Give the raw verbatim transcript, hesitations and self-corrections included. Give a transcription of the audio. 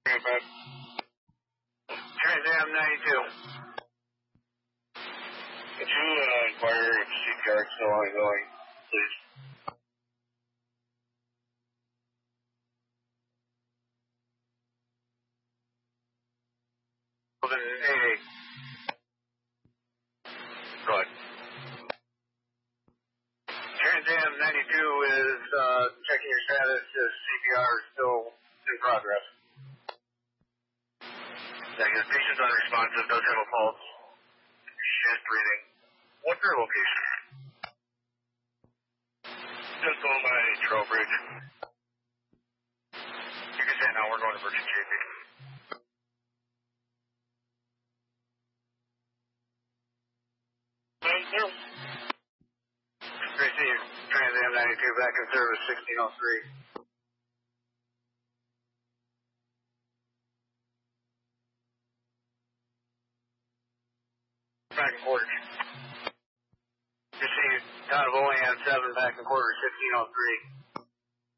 Hey, bud. Trans Am ninety-two. Could you uh, inquire if C P R is still ongoing, please? Well, then, hey, hey. Go ahead. Trans Am ninety-two is uh, checking your status as C P R is still in progress. Negative. Patient's unresponsive, does have a pulse. She is breathing. What's her location? Just going by Trowbridge. You can say now we're going to Virgin J P. ninety-two. Great to see you. Trans Am ninety-two back in service, sixteen oh three. Back in quarters. You see, Town of Olean seven back in quarters, fifteen oh three.